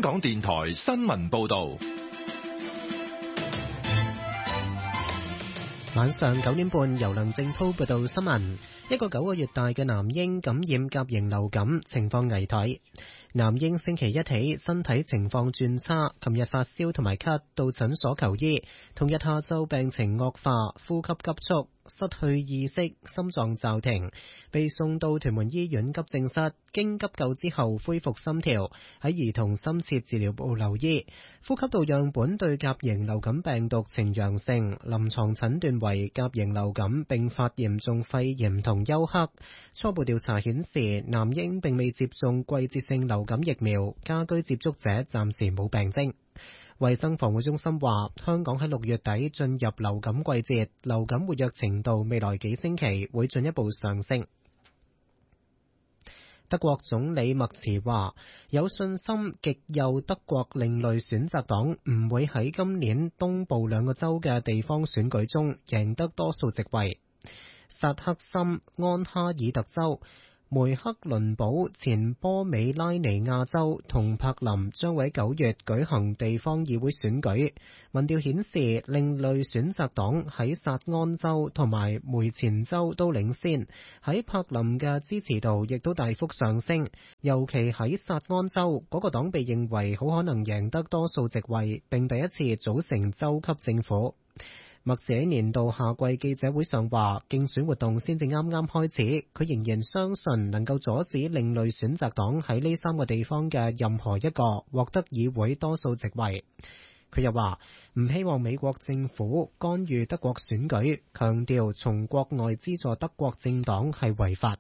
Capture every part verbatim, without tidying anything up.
港電台新聞報道。 晚上九點半，由梁正濤報道新聞。一個九個月大嘅男嬰感染甲型流感，情況危殆。男嬰星期一起身體情況轉差，琴日發燒同埋咳，到診所求醫。同日下晝病情惡化，呼吸急促，失去意識，心臟驟停，被送到屯門醫院急症室，經急救之後恢復心跳，喺兒童深切治療部留醫。呼吸道樣本對甲型流感病毒呈陽性，臨床診斷為甲型流感併發嚴重肺炎同休克。初步調查顯示，男嬰並未接種季節性流感疫苗，家居接觸者暫時冇病徵。衛生防護中心話，香港喺六月底進入流感季節，流感活躍程度未來幾星期會進一步上升。德國總理默茨話，有信心極右德國另類選擇黨唔會喺今年東部兩個州嘅地方選舉中贏得多數席位。薩克森安哈爾特州、梅克倫堡、前波美拉尼亞州同柏林將喺九月舉行地方議會選舉。民調顯示，另類選擇黨喺薩安州同埋梅前州都領先，喺柏林嘅支持度亦都大幅上升。尤其喺薩安州，嗰個黨被認為好可能贏得多數席位，並第一次組成州級政府。默茨喺年度夏季記者會上話，競選活動先至啱啱開始，佢仍然相信能夠阻止另類選擇黨喺呢三個地方嘅任何一個獲得議會多數席位。佢又話唔希望美國政府干預德國選舉，強調從國外資助德國政黨係違法。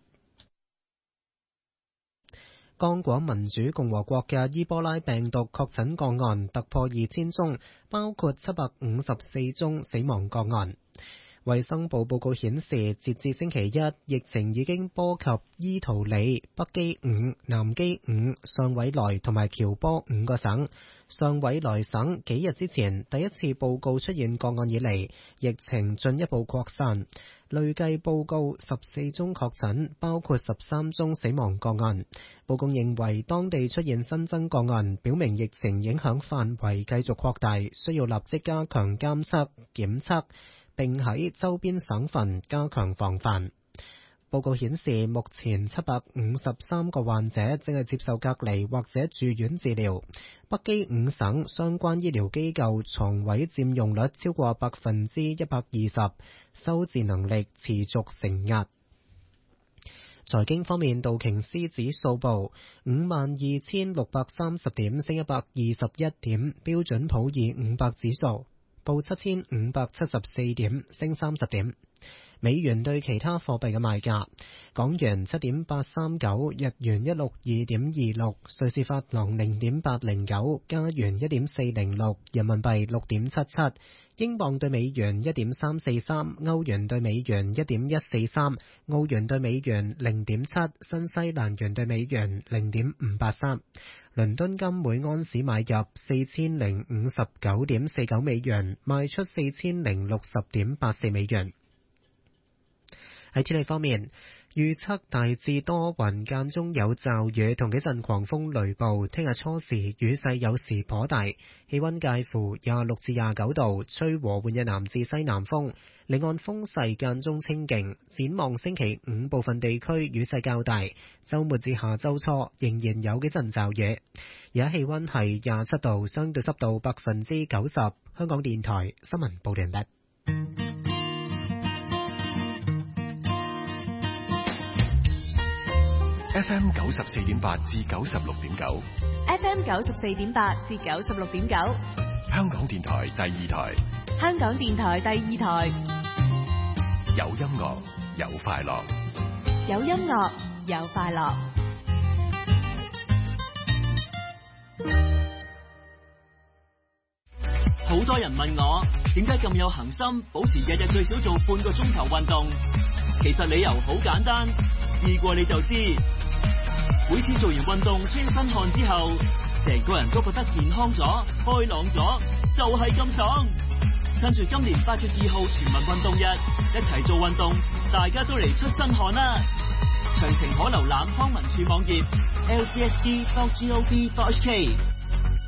剛果民主共和國嘅伊波拉病毒確診個案突破二千宗，包括七百五十四宗死亡個案。衛生部報告顯示，截至星期一，疫情已經波及伊圖里、北基伍、南基伍、上委內同埋喬波五個省。上委內省幾日之前第一次報告出現個案以嚟，疫情進一步擴散，累計報告十四宗確診，包括十三宗死亡個案。報告認為當地出現新增個案，表明疫情影響範圍繼續擴大，需要立即加強監測、檢測，並喺周邊省份加強防範。報告顯示，目前七百五十三個患者正係接受隔離或者住院治療。北基伍省相關醫療機構床位佔用率超過百分之一百二十，收治能力持續承壓。財經方面，道瓊斯指數報五萬二千六百三十點，升一百二十一點；標準普爾五百指數報七千五百七十四點，升三十點。美元對其他貨幣嘅賣價：港元七點八三九，日元一六二點二六，瑞士法郎零點八零九，加元一點四零六，人民幣六點七七，英鎊對美元一點三四三，歐元對美元一點一四三，澳元對美元零點七，新西蘭元對美元零點五八三。倫敦金每安士買入四千零五十九點四九美元，賣出四千零六十點八四美元。喺天氣方面，預測大致多雲，間中有驟雨同幾陣狂風雷暴。聽日初時雨勢有時頗大，氣溫介乎廿六至廿九度，吹和緩嘅南至西南風。離岸風勢間中清勁。展望星期五部分地區雨勢較大，週末至下週初仍然有幾陣驟雨。而家氣溫係廿七度，相對濕度百分之九十。香港電台新聞報道完畢。 F M 九十四點八至九十六點九 ，F M 九十四點八至九十六點九， 香港電台第二台， 香港電台第二台， 有音樂有快樂， 有音樂有快樂。 好多人問我點解咁有恆心，保持日日最少做半個鐘頭運動。其實理由好簡單，試過你就知。每次做完運動出新汗之後，成個人都覺得健康咗、開朗咗，就係咁爽。趁住今年八月二號全民運動日，一齊做運動，大家都嚟出新汗啦！詳情可瀏覽康文署網頁 l c s d dot gov dot h k。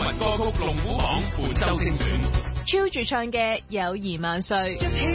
文歌曲龍虎榜本周精選。 超住唱嘅友誼萬歲。 一起